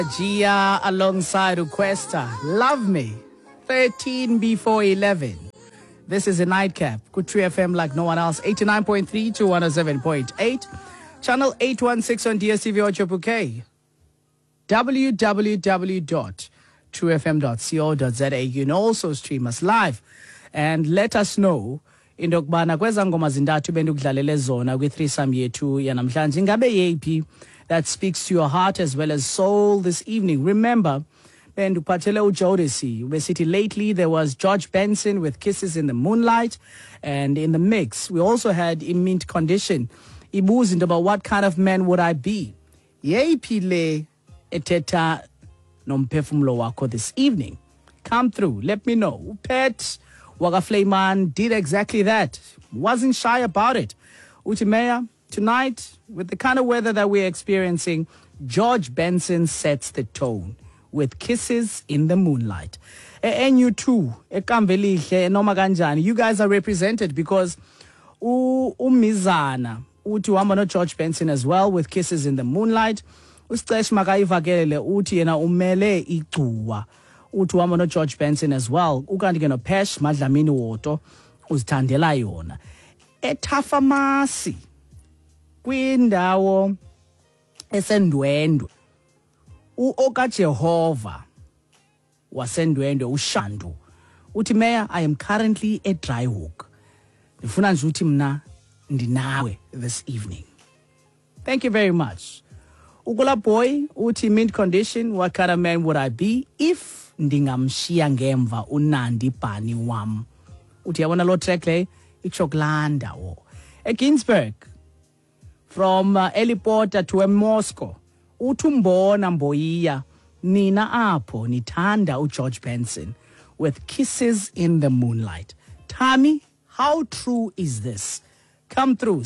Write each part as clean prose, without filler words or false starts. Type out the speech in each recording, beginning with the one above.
Gia alongside Requesta. Love Me. 13 before 11. This is a nightcap. Good Tree FM like no one else. 89.3 to 107.8. Channel 816 on DSTV Ocho Bouquet. www.truefm.co.za. You can also stream us live and let us know into yokubana kweza ngoma zintathu bendikudlalele zona kwi-threesome yethu yanamhlanje ingabe yeyiphi that speaks to your heart as well as soul this evening. Remember, bendikuphathele uJodeci ubesithi lately there was George Benson with Kisses in the Moonlight, and in the mix we also had In Mint Condition ibuza into about what kind of man would I be. Yeyiphi le ethetha nomphefumulo wakho this evening? Come through, let me know. Pet Waka Flayman did exactly that. Wasn't shy about it. Utimeya, tonight, with the kind of weather that we're experiencing, George Benson sets the tone with Kisses in the Moonlight. And you too, noma kanjani, you guys are represented because umizana uthi uhamba no George Benson as well with Kisses in the Moonlight. Usicesh makayivakele uthi yena umele igcuwa. Uthi uhamba no George Benson as well. Ukanti ke no Pesh Madlamini Woto uzithandela yona. Ethafamasi kwindawo esendwendwe. Uoka Jehova wasendwendwe uShandu. Uthi Meya, I am currently at Dryhook. Ndifuna nje uthi mna ndinawe this evening. Thank you very much. Ugula boy uthi Mint Condition, what kind of man would I be if ndingamshiya ngemva uNandi Bani wam. Uthi yabona lo track le ichokulanda wo. Ginsberg from Eliporta to Moscow. Uthi umbona Mboyiya nina apho nithanda uGeorge Benson with Kisses in the Moonlight. Tommy, how true is this? Come through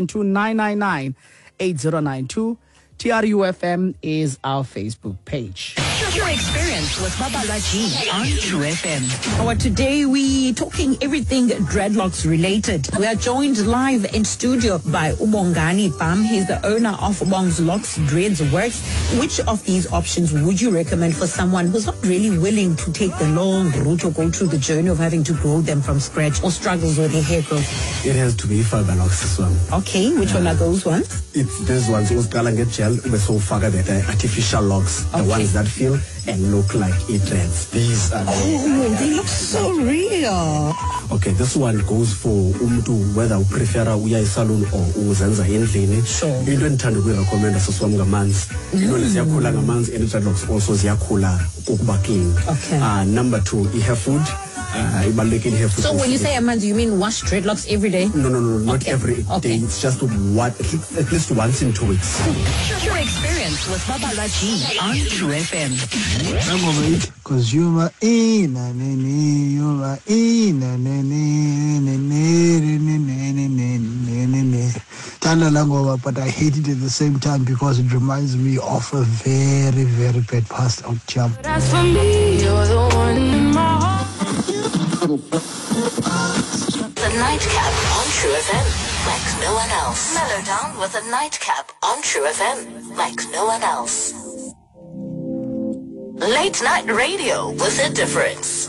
0729998092. TRUFM is our Facebook page. Your experience with Babala G on True FM. Today we talking everything dreadlocks related. We are joined live in studio by Ubongani Bam. He's the owner of Ubong's Locks Dreads Works. Which of these options would you recommend for someone who's not really willing to take the long route or go through the journey of having to grow them from scratch or struggles with their hair growth? It has to be fiber locks as well. Okay, which one are those ones? It's these ones. Get gel with so far that artificial locks, the ones that feel and look like dreads. These are they look so real. Okay, this one goes for whether you prefer uya salon or uzenza endlini. Sure. Into endithanda ukuyirecommenda soswam ngamanzi. Into ziyakhula ngamanzi and dreadlocks also ziyakhula ukuba clean. Okay. Number 2, hair food. So when you say a month, you mean wash dreadlocks every day? No, not every day. It's just at least once in 2 weeks. Your experience with Babala G on True FM. Because you are in you are in but I hate it at the same time because it reminds me of a very, very bad past out jump. As for me, you're the one in my heart. The Nightcap on True FM, like no one else. Mellow down with a Nightcap on True FM, like no one else. Late night radio with a difference.